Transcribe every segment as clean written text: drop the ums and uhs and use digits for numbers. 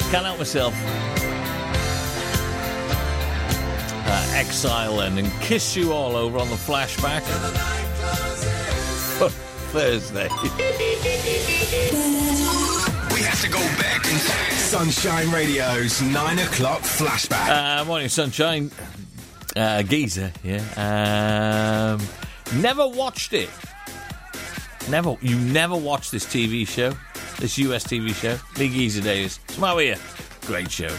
Can't help myself. Exile and Kiss You All over on the Flashback for Thursday. We have to go back in time. Sunshine Radio's 9 o'clock Flashback. Morning, Sunshine. Geezer, yeah. Never watched it. You never watched this TV show, this US TV show. Lee Geezer Davis. What's the matter with you? Great show.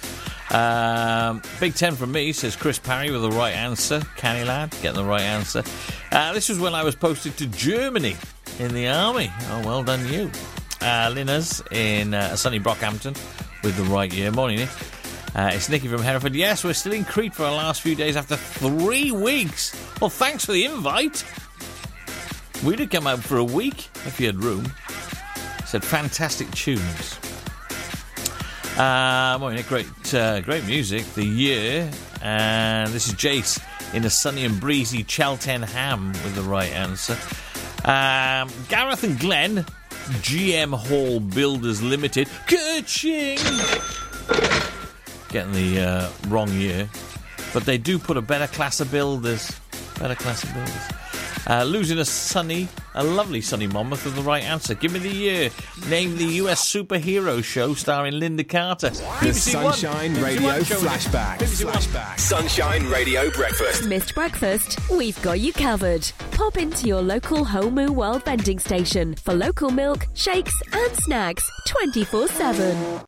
Big 10 from me, says Chris Parry with the right answer. Canny lad, getting the right answer. This was when I was posted to Germany in the army. Oh, well done you. Linna's in sunny Brockhampton with the right year. Morning, Nick. It's Nicky from Hereford. Yes, we're still in Crete for our last few days after 3 weeks. Well, thanks for the invite. We'd have come out for a week if you had room. Said fantastic tunes. Morning, Nick. Great music. The year. And this is Jace in a sunny and breezy Cheltenham with the right answer. Gareth and Glenn, GM Hall Builders Limited. Ka-ching! Getting the wrong year. But they do put a better class of builders. Losing a lovely sunny Monmouth with the right answer. Give me the year. Name the US superhero show starring Linda Carter. The Sunshine Radio Flashback. Sunshine Radio Breakfast. Missed breakfast? We've got you covered. Pop into your local Homu World vending station for local milk, shakes and snacks 24/7.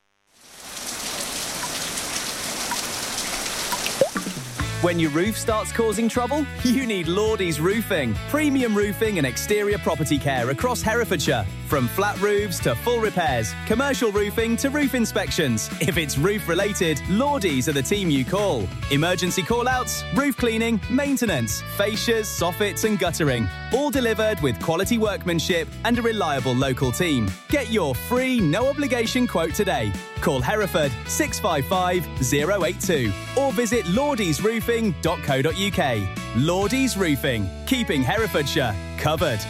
When your roof starts causing trouble, you need Lordy's Roofing. Premium roofing and exterior property care across Herefordshire. From flat roofs to full repairs, commercial roofing to roof inspections. If it's roof-related, Lordy's are the team you call. Emergency call-outs, roof cleaning, maintenance, fascias, soffits and guttering. All delivered with quality workmanship and a reliable local team. Get your free, no-obligation quote today. Call Hereford 655 082 or visit lordysroofing.co.uk. Lordy's Roofing, keeping Herefordshire covered.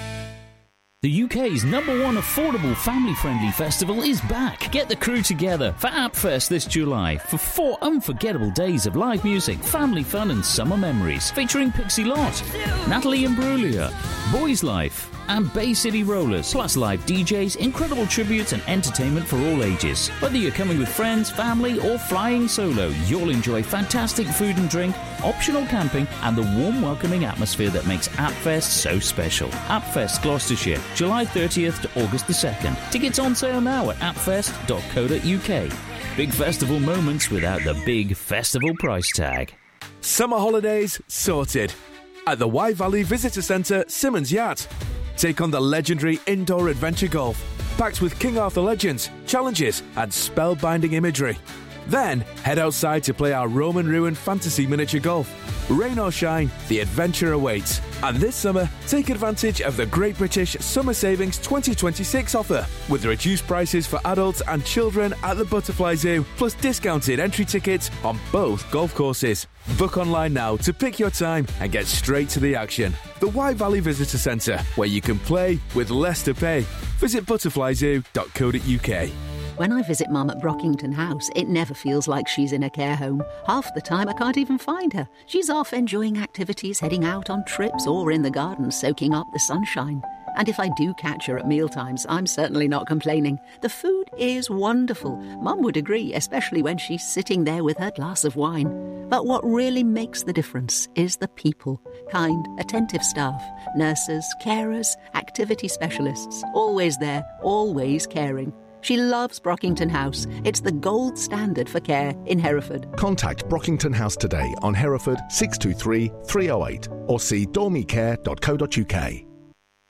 The UK's #1 affordable family-friendly festival is back. Get the crew together for AppFest this July for 4 unforgettable days of live music, family fun and summer memories featuring Pixie Lott, Natalie Imbruglia, Boys Life and Bay City Rollers, plus live DJs, incredible tributes and entertainment for all ages. Whether you're coming with friends, family or flying solo, you'll enjoy fantastic food and drink, optional camping and the warm welcoming atmosphere that makes AppFest so special. AppFest Gloucestershire, July 30th to August the 2nd. Tickets on sale now at appfest.co.uk. Big festival moments without the big festival price tag. Summer holidays sorted. At the Wye Valley Visitor Centre, Simmons Yacht. Take on the legendary indoor adventure golf, packed with King Arthur legends, challenges and spellbinding imagery. Then, head outside to play our Roman ruin fantasy miniature golf. Rain or shine, the adventure awaits. And this summer, take advantage of the Great British Summer Savings 2026 offer, with reduced prices for adults and children at the Butterfly Zoo, plus discounted entry tickets on both golf courses. Book online now to pick your time and get straight to the action. The Wye Valley Visitor Centre, where you can play with less to pay. Visit butterflyzoo.co.uk. When I visit Mum at Brockington House, it never feels like she's in a care home. Half the time I can't even find her. She's off enjoying activities, heading out on trips or in the garden soaking up the sunshine. And if I do catch her at mealtimes, I'm certainly not complaining. The food is wonderful. Mum would agree, especially when she's sitting there with her glass of wine. But what really makes the difference is the people. Kind, attentive staff, nurses, carers, activity specialists. Always there, always caring. She loves Brockington House. It's the gold standard for care in Hereford. Contact Brockington House today on Hereford 623 308 or see dormicare.co.uk.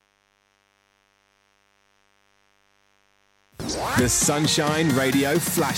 The Sunshine Radio Flashback.